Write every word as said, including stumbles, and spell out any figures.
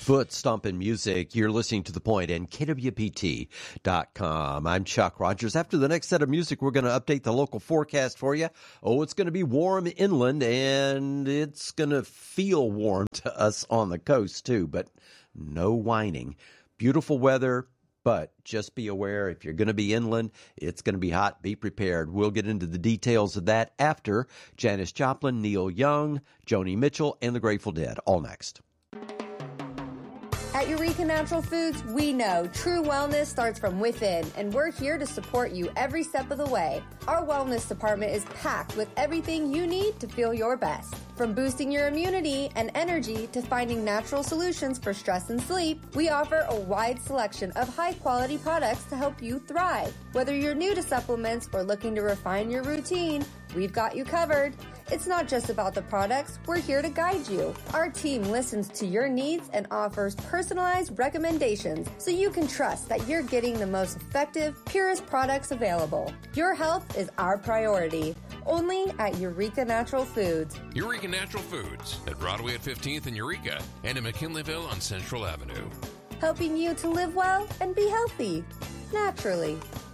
foot stomping music. You're listening to The Point and K W P T dot com. I'm Chuck Rogers. After the next set of music, we're going to update the local forecast for you. Oh, it's going to be warm inland, and it's going to feel warm to us on the coast, too, but no whining. Beautiful weather, but just be aware if you're going to be inland, it's going to be hot. Be prepared. We'll get into the details of that after Janis Joplin, Neil Young, Joni Mitchell, and the Grateful Dead. All next. At Eureka Natural Foods, we know true wellness starts from within, and we're here to support you every step of the way. Our wellness department is packed with everything you need to feel your best. From boosting your immunity and energy to finding natural solutions for stress and sleep, we offer a wide selection of high-quality products to help you thrive. Whether you're new to supplements or looking to refine your routine, we've got you covered. It's not just about the products, we're here to guide you. Our team listens to your needs and offers personalized recommendations so you can trust that you're getting the most effective, purest products available. Your health is our priority. Only at Eureka Natural Foods. Eureka Natural Foods at Broadway at fifteenth in Eureka and in McKinleyville on Central Avenue. Helping you to live well and be healthy, naturally.